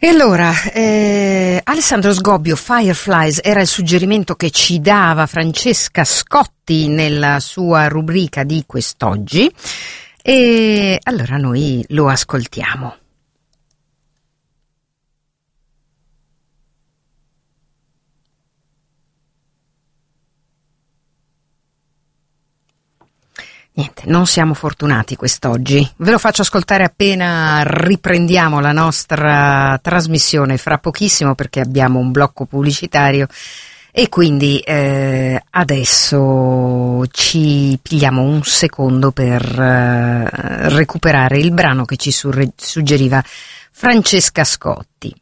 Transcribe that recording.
E allora, Alessandro Sgobbio, Fireflies, era il suggerimento che ci dava Francesca Scotti nella sua rubrica di quest'oggi, e allora noi lo ascoltiamo. Niente, non siamo fortunati quest'oggi. Ve lo faccio ascoltare appena riprendiamo la nostra trasmissione fra pochissimo, perché abbiamo un blocco pubblicitario e quindi adesso ci pigliamo un secondo per recuperare il brano che ci suggeriva Francesca Scotti.